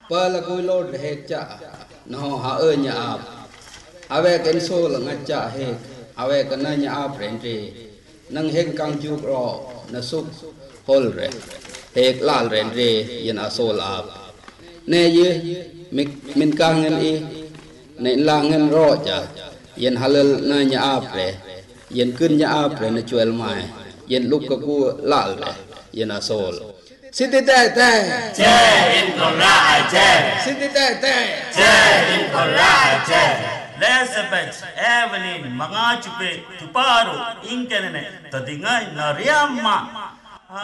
pa la koi lo he cha no ha nya ap ave ken so la nga cha he ave kana nya ap ren re nang heng kang ju ro na suk hol re hek lal ren re yen a sol ap ne ye min kang en i ne lang en ro cha yen halal na nya ap re yen kun nya ap re na chuel mai yen luk ka ku lal re yen a sol Siti te te che in korai che Siti te te che in korai che Elizabeth Evelyn mga chupe tuparo inkenene tadingay na riyama